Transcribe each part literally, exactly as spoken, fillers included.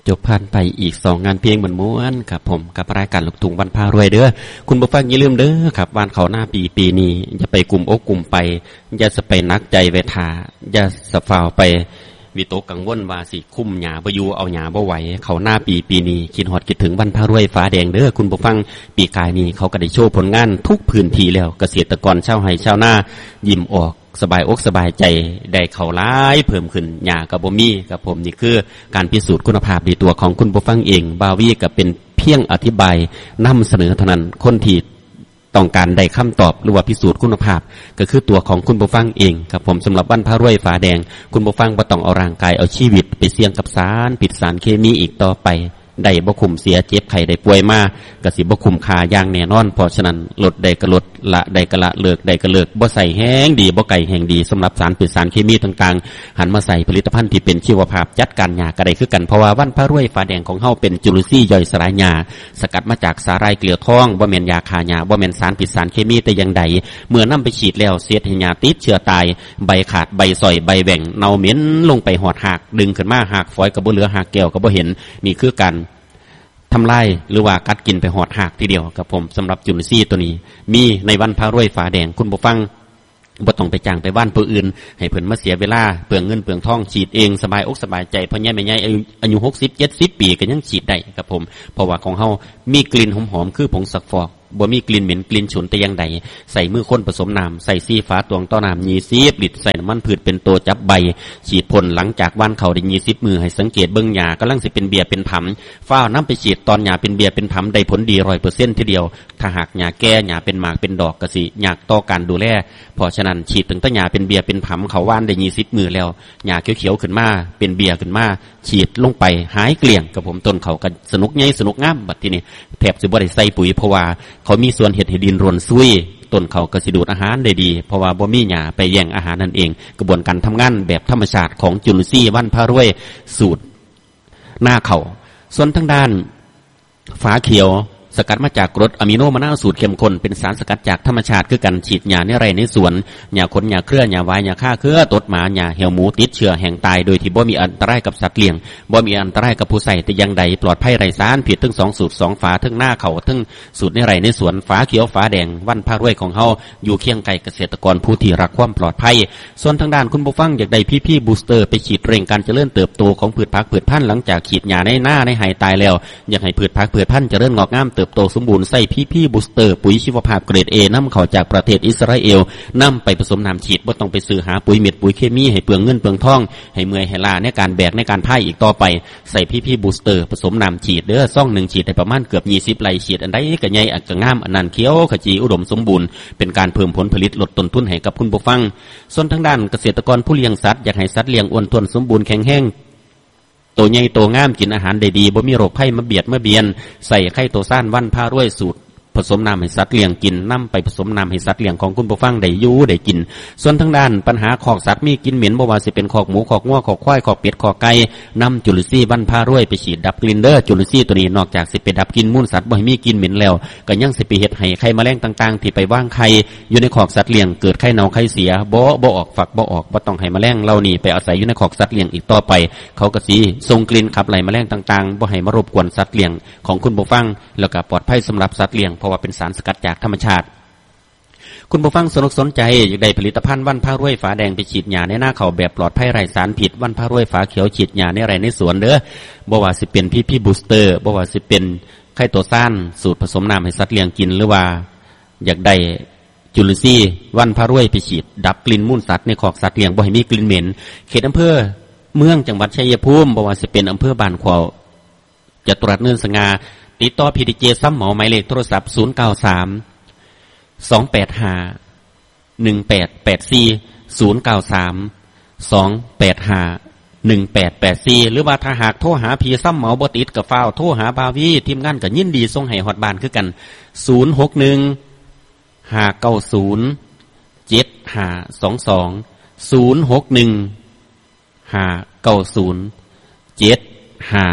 จบผ่านไปอีกสองงานเพลงเหมือนม้วนครับผมกับรายการลูกทุ่งวันพารวยเด้อคุณผู้ฟังอย่าลืมเด้อครับวันเขาหน้าปีปีนี้อย่าไปกลุ่มอกกลุ่มไปอย่าสไปนักใจเวทาอย่าสะฝ่าวไปวิตกกังวลว่าสิคุ้มหยาบ่อยู่เอาหยาบ่ไหวเขาหน้าปีปีนี้คิดฮอดคิดถึงวันพารวยฟ้าแดงเด้อคุณผู้ฟังปีกายนี้เขาก็ได้โชว์ผลงานทุกพื้นที่แล้วเกษตรกรชาวไร่ชาวนายิ้มออกสบายอกสบายใจได้เข้าหลายเพิ่มขึ้นหญ้าก็บ่มีครับผมนี่คือการพิสูจน์คุณภาพในตัวของคุณผู้ฟังเองบาวีก็เป็นเพียงอธิบายนำเสนอเท่านั้นคนที่ต้องการได้คำตอบหรือว่าพิสูจน์คุณภาพก็คือตัวของคุณผู้ฟังเองครับผมสำหรับวันพารวยฟ้าแดงคุณผู้ฟังบ่ต้องเอาร่างกายเอาชีวิตไปเสี่ยงกับสารพิษสารเคมีอีกต่อไปได้บ่คุ้มเสียเจ็บไข้ได้ป่วยมาก็สิบ่คุ้มค่าอย่างแน่นอนเพราะฉะนั้นลดได้ก็ลดละได้ก็ละเลิกได้ก็เลิกบ่ใส่แห้งดีบ่ไก่แห้งดีสำหรับสารพิษสารเคมีต่างๆหันมาใส่ผลิตภัณฑ์ที่เป็นชีวภาพจัดการหญ้าก็ได้คือกันเพราะว่าวันพารวยฟ้าแดงของเฮาเป็นจุลินทรีย์ย่อยสลายหญ้าสกัดมาจากสาหร่ายเกลือทองบ่แม่นยาฆ่าหญ้าบ่แม่นสารพิษสารเคมีแต่อย่างใดเมื่อนำไปฉีดแล้วเสียให้หญ้าติดเชื้อตายใบขาดใบส่อยใบแหว่งเน่าเหม็นลงไปหอดหากดึงขึ้นมาหากฝอยก็บ่เหลือหากแก้วก็บ่เห็นนี่คือการทำลายหรือว่ากัดกินไปหอดหักทีเดียวครับผมสำหรับจุลินทรีย์ตัวนี้มีในวันพารวยฟ้าแดงคุณผู้ฟังบ่ต้องไปจ้างไปบ้านผู้อื่นให้เพิ่นมาเสียเวลาเปลืองเงินเปลืองทองฉีดเองสบายอกสบายใจเพราะแย่แม่ใหญ่อายุหกสิบ เจ็ดสิบปีก็ยังฉีดได้ครับผมเพราะว่าของเฮามีกลิ่นหอมๆคือผงซักฟอกบ่มีกลิ่นเหม็นกลิ่นฉุนแต่อย่างใดใส่มือคนผสมน้ำใส่ซีฟ้าตวงต้อน้ำยี่สิบลิตรใส่น้ำมันพืชเป็นตัวจับใบฉีดพ่นหลังจากว่านเขาได้ยี่สิบมือให้สังเกตเบิ่งหญ้ากำลังสิเป็นเบียเป็นผำฟ้าน้ำไปฉีดตอนหญ้าเป็นเบียเป็นผำได้ผลดี ร้อยเปอร์เซ็นต์ ทีเดียวถ้าหากหญ้าแก่หญ้าเป็นหมากเป็นดอกก็สิยากต่อการดูแลเพราะฉะนั้นฉีดถึงแต่หญ้าเป็นเบียเป็นผำเขาว่านได้ยี่สิบมือแล้วหญ้าเขียวๆขึ้นมาเป็นเบียขึ้นมาฉีดลงไปหายเกลี้ยงกับผมต้นเขาก็สนุกใหญ่สนุกงามบัดทีนี้แทบสิบ่ได้ใส่ปุ๋ยเพราะว่าเขามีส่วนเฮ็ดให้ดินร่วนซุยต้นเขาก็สิดูดอาหารได้ดีเพราะว่าบ่มีหญ้าไปแย่งอาหารนั่นเองกระบวนการทำงานแบบธรรมชาติของจุลินทรีย์วันพารวยสูตรหน้าเขาส่วนทางด้านฝาเขียวสกัดมาจากกรดอะมิโนมะนาวสูตรเข้มข้นเป็นสารสกัดจากธรรมชาติคือกันฉีดหญ้าในไร่ในสวนหญ้าขนหญ้าเครือหญ้าวายหญ้าฆ่าเครือตดหมาหญ้าเหี่ยวหมูติดเชื้อแห้งตายโดยที่บ่มีอันตรายกับสัตว์เลี้ยงบ่มีอันตรายกับผู้ใส่แต่อย่างใดปลอดภัยไร้สารผิดทั้งสองสูตรสองฝาทั้งหน้าเขาทั้งสูตรในไร่ในสวนฝาเขียวฝาแดงวันพารวยของเฮาอยู่เคียงไกลเกษตรกรผู้ที่รักความปลอดภัยส่วนทางด้านคุณผู้ฟังอยากได้พี่ๆบูสเตอร์ไปฉีดเร่งการเจริญเติบโตของพืชผักพืชพันธุ์หลังจากฉีดหญ้าในหน้าในไร่ตายแล้วอยากให้พืชผักพืชพันธุ์เจริญงอกงามเติบโตสมบูรณ์พีพีบูสเตอร์ปุ๋ยชีวภาพเกรด เอ นำเข้าจากประเทศอิสราเอลนำไปผสมน้ำฉีดบ่ต้องไปซื้อหาปุ๋ยเม็ดปุ๋ยเคมีให้เปลืองเงินเปลืองทองให้เมื่อยให้ล้าในการแบกในการพ่ายอีกต่อไปใส่พีพีบูสเตอร์ผสมน้ำฉีดเด้อซ่องหนึ่งฉีดได้ประมาณเกือบยี่สิบไร่ฉีดอันใดก็ใหญ่อันก็งามอันนั้นเขียวขจีอุดมสมบูรณ์เป็นการเพิ่มผลผลิตลดต้นทุนให้กับคุณผู้ฟังส่วนทางด้านเกษตรกรผู้เลี้ยงสัตว์อยากให้สัตว์เลี้ยงอ้วนท้วนสมบูรณ์แข็งแรงตัวใหญ่ตัวงามกินอาหารได้ดีบ่มีโรคภัยมาเบียดมาเบียนใส่ไข่ตัวซ่านวันพารวยสูตรผสมน้ำให้สัตว์เลี้ยงกินนำไปผสมน้ำให้สัตว์เลี้ยงของคุณผู้ฟังได้อยู่ได้กินส่วนทางด้านปัญหาคอกสัตว์มีกินเหม็นบ่ว่าสิเป็นคอกหมูคอกงัวคอกควายคอกเป็ดคอกไก่นำจุลินทรีย์วันพารวยไปฉีดดับกลิ่นเด้อจุลินทรีย์ตัวนี้นอกจากสิไปดับกลิ่นมูลสัตว์บ่ให้มีกลิ่นเหม็นแล้วก็ยังสิไปเฮ็ดให้ไข่แมลงต่างๆที่ไปวางไข่อยู่ในคอกสัตว์เลี้ยงเกิดไข่เน่าไข่เสียบ่บ่ออกฝักบ่ออกบ่ต้องให้แมลงเหล่านี้ไปอาศัยอยู่ในคอกสัตว์เลี้ยงอีกต่อไปเขาก็สิส่งกลิ่นขับไล่แมลงต่างๆบ่ให้มารบกวนสัตว์เลี้ยงของคุณผู้ฟังแล้วก็ปลอดภัยสำหรับสัตว์เลี้ยงเพราะว่าเป็นสารสกัดจากธรรมชาติคุณผู้ฟังสนุกสนใจอยากได้ผลิตภัณฑ์วันพารวยฝาแดงไปฉีดหญ้าในหน้าเขาแบบปลอดภัยไร้สารพิษวันพารวยฝาเขียวฉีดหญ้าในไร่ในสวนเด้อบ่ว่าสิเป็นพี่พี่บูสเตอร์บ่ว่าสิเป็นไข่ตัวซ่านสูตรผสมน้ำให้สัตว์เลี้ยงกินหรือว่าอยากได้จุลินทรีย์วันพารวยไปฉีดดับกลิ่นมูลสัตว์ในคอกสัตว์เลี้ยงบ่ให้มีกลิ่นเหม็นเขตอำเภอเมืองจังหวัดชัยภูมิบ่ว่าสิเป็นอำเภอบ้านขวาวจตุรัสเนินสง่าติดต่อพีดีเจซ้ำเหมาหมายเลขโทรศัพท์ศูนย์ เก้า สาม สอง แปด ห้า หนึ่ง แปด แปด สี่ ศูนย์ เก้า สาม สอง แปด ห้า หนึ่ง แปด แปด สี่หรือว่าถ้าหากโทรหาพี่ซ้ำเหมาบ่ติดก็ฟ้าวโทรหาบาวีทีมงานก็ยินดีส่งให้ฮอดบ้านคือกันศูนย์ หก หนึ่ง ห้า เก้า ศูนย์ เจ็ด ห้า สอง สอง ศูนย์ หก หนึ่ง ห้า เก้า ศูนย์ เจ็ด ห้า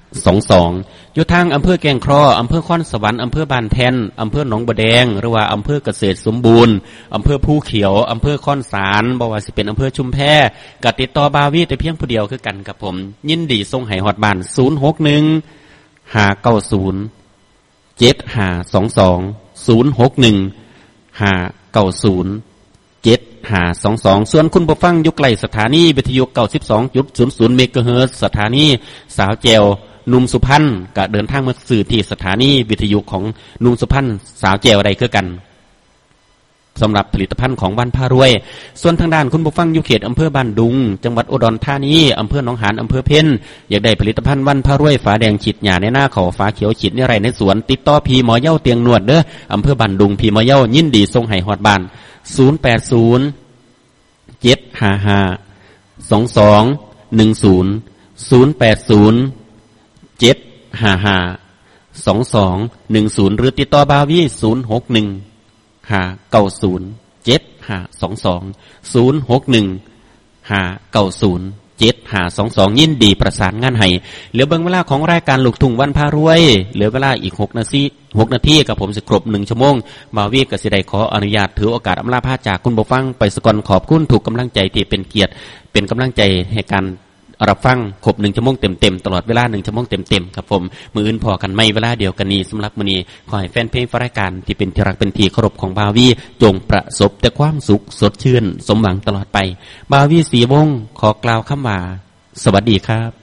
สองสองอยู่ทางอำเภอแกงครออำเภอค้อนสวรรค์อำเภอบานแทนอำเภอหนองบัวแดงหรือว่าอำเภอเกษตรสมบูรณ์อำเภอภูเขียวอำเภอค้อนสารบ่ว่าสิเป็นอำเภอชุมแพก็ติดต่อบาวีแต่เพียงผู้เดียวคือกันกับผมยินดีส่งให้ฮอดบ้านศูนย์ หก หนึ่ง ห้า เก้า ศูนย์ เจ็ด ห้า สอง สอง ศูนย์ หก หนึ่ง ห้า เก้า ศูนย์ เจ็ด ห้า สอง สองส่วนคุณผู้ฟังอยู่ไกลสถานีวิทยุ เก้าสิบสองจุดศูนย์ศูนย์ เมกะเฮิรตซ์สถานีสาวแจวนุ่มสุพรรณก็เดินทางมาสื่อที่สถานีวิทยุของนุ่มสุพรรณสาวแจวใดคือกันสำหรับผลิตภัณฑ์ของบ้านพารวยส่วนทางด้านคุณผู้ฟังอยู่เขตอำเภอบ้านดุงจังหวัดอุดรธานีอำเภอหนองหานอำเภอเพ็ญอยากได้ผลิตภัณฑ์บ้านพารวยฝาแดงฉีดหญ้าในหน้าเขาฝาเขียวฉีดในไร่ในสวนติดต่อพีหมอเย้าเตียงนวดเด้ออำเภอบ้านดุงพีหมอเย้ายินดีส่งให้ฮอดบ้านศูนย์ แปด ศูนย์ เจ็ด ห้า ห้า สอง สอง หนึ่ง ศูนย์ ศูนย์ แปด ศูนย์ เจ็ด ห้า ห้า สอง สอง หนึ่ง ศูนย์หรือติดต่อบาวีศูนย์ หก หนึ่ง ห้า เก้า ศูนย์ เจ็ด ห้า สอง สอง ศูนย์ หก หนึ่ง ห้า เก้า ศูนย์ เจ็ด ห้า สอง สองยินดีประสานงานให้เหลือเบิ่งเวลาของรายการลูกทุ่งวันพารวยเหลือเวลาอีกหกนาทีหกนาทีกับผมสิครบหนึ่งชั่วโมงบาวีก็สิได้ขออนุญาตถือโอกาสอำลาพาจากคุณผู้ฟังไปสกอนขอบคุณถูกกำลังใจที่เป็นเกียรติเป็นกำลังใจให้การรับฟังครบหนึ่งชั่วโมงเต็มๆตลอดเวลาหนึ่งชั่วโมงเต็มๆครับผมมืออื่นพอกันไม่เวลาเดียวกันนี้สำหรับมื้อนี้ขอให้แฟนเพลงรายการที่เป็นที่รักเป็นที่เคารพของบาวีจงประสบแต่ความสุขสดชื่นสมหวังตลอดไปบาวีสีวงขอกล่าวคำว่าสวัสดีครับ